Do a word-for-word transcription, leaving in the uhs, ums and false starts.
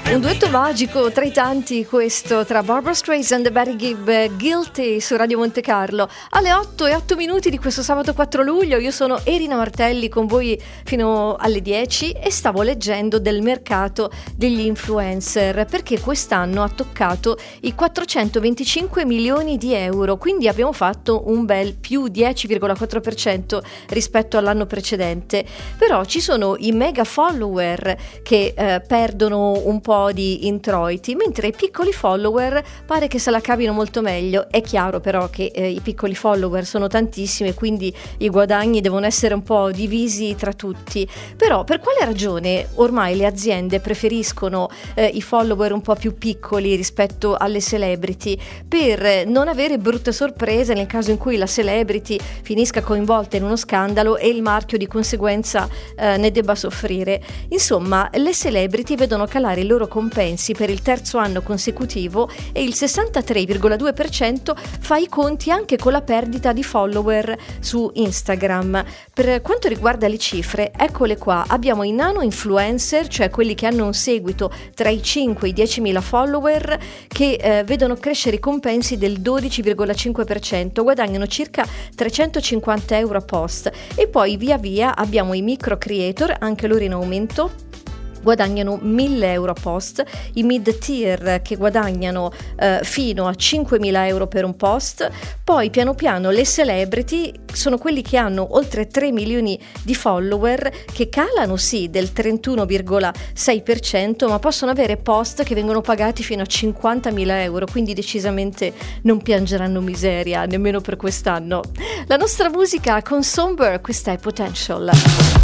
Un duetto magico tra i tanti, questo tra Barbra Streisand e Barry Gibb, Guilty su Radio Monte Carlo. Alle otto e otto minuti di questo sabato quattro luglio, io sono Erina Martelli con voi fino alle dieci e stavo leggendo del mercato degli influencer, perché quest'anno ha toccato i quattrocentoventicinque milioni di euro, quindi abbiamo fatto un bel più dieci virgola quattro per cento rispetto all'anno precedente. Però ci sono i mega follower che eh, perdono un po' di introiti, mentre i piccoli follower pare che se la cavino molto meglio. È chiaro però che eh, i piccoli follower sono tantissimi e quindi i guadagni devono essere un po' divisi tra tutti. Però per quale ragione ormai le aziende preferiscono eh, i follower un po' più piccoli rispetto alle celebrity? Per non avere brutte sorprese nel caso in cui la celebrity finisca coinvolta in uno scandalo e il marchio di conseguenza eh, ne debba soffrire. Insomma, le celebrity vedono calare i loro compensi per il terzo anno consecutivo e il sessantatré virgola due per cento fa i conti anche con la perdita di follower su Instagram. Per quanto riguarda le cifre, eccole qua. Abbiamo i nano influencer, cioè quelli che hanno un seguito tra i cinque e i diecimila follower, che eh, vedono crescere i compensi del dodici virgola cinque per cento, guadagnano circa trecentocinquanta euro a post. E poi via via abbiamo i micro creator, anche loro in aumento, guadagnano mille euro a post, i mid tier che guadagnano eh, fino a cinquemila euro per un post. Poi piano piano le celebrity sono quelli che hanno oltre tre milioni di follower, che calano sì del trentuno virgola sei per cento, ma possono avere post che vengono pagati fino a cinquantamila euro, quindi decisamente non piangeranno miseria nemmeno per quest'anno. La nostra musica con Somber, questa è Potential.